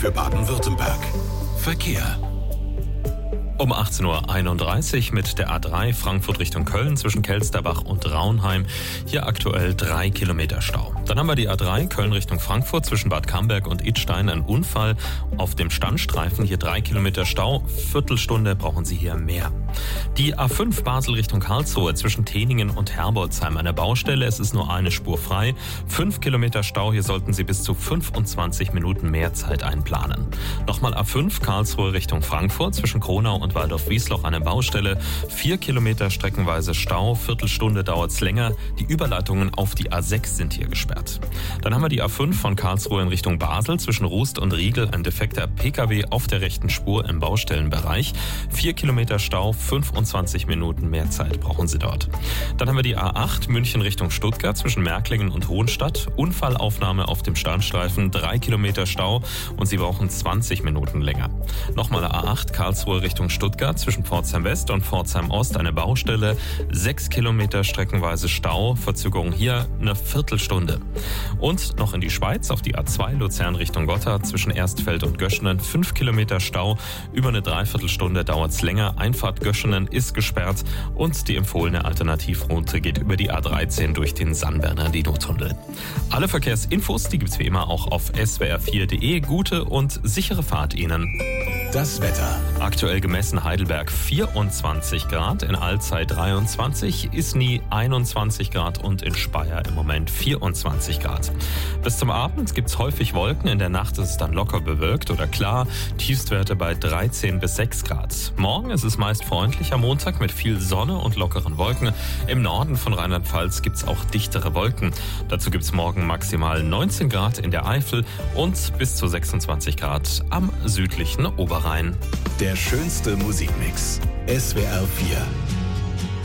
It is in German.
für Baden-Württemberg. Verkehr. Um 18.31 Uhr mit der A3 Frankfurt Richtung Köln zwischen Kelsterbach und Raunheim. Hier aktuell 3 Kilometer Stau. Dann haben wir die A3 Köln Richtung Frankfurt zwischen Bad Camberg und Idstein. Ein Unfall auf dem Standstreifen. Hier 3 Kilometer Stau. Viertelstunde brauchen Sie hier mehr. Die A5 Basel Richtung Karlsruhe zwischen Teningen und Herbolzheim. Eine Baustelle. Es ist nur eine Spur frei. 5 Kilometer Stau. Hier sollten Sie bis zu 25 Minuten mehr Zeit einplanen. Nochmal A5 Karlsruhe Richtung Frankfurt zwischen Kronau und Waldorf-Wiesloch eine Baustelle. 4 Kilometer streckenweise Stau. Viertelstunde dauert es länger. Die Überleitungen auf die A6 sind hier gesperrt. Dann haben wir die A5 von Karlsruhe in Richtung Basel zwischen Rust und Riegel. Ein defekter Pkw auf der rechten Spur im Baustellenbereich. 4 Kilometer Stau. 25 Minuten mehr Zeit brauchen Sie dort. Dann haben wir die A8 München Richtung Stuttgart zwischen Märklingen und Hohenstadt. Unfallaufnahme auf dem Standstreifen. 3 Kilometer Stau und Sie brauchen 20 Minuten länger. Nochmal A8 Karlsruhe Richtung Stuttgart zwischen Pforzheim West und Pforzheim Ost eine Baustelle. 6 Kilometer streckenweise Stau. Verzögerung hier eine Viertelstunde. Und noch in die Schweiz auf die A2 Luzern Richtung Gotha zwischen Erstfeld und Göschenen. 5 Kilometer Stau. Über eine Dreiviertelstunde dauert es länger. Einfahrt Göschenen ist gesperrt und die empfohlene Alternativroute geht über die A13 durch den San-Bernardino-Tunnel. Alle Verkehrsinfos, die gibt's wie immer auch auf swr4.de. Gute und sichere Fahrt Ihnen. Das Wetter. Aktuell gemessen Heidelberg 24 Grad, in Alzey 23, Isny 21 Grad und in Speyer im Moment 24 Grad. Bis zum Abend gibt's häufig Wolken, in der Nacht ist es dann locker bewölkt oder klar, Tiefstwerte bei 13 bis 6 Grad. Morgen ist es meist freundlich am Montag mit viel Sonne und lockeren Wolken. Im Norden von Rheinland-Pfalz gibt's auch dichtere Wolken. Dazu gibt's morgen maximal 19 Grad in der Eifel und bis zu 26 Grad am südlichen Oberrhein. Der schönste Musikmix. SWR 4.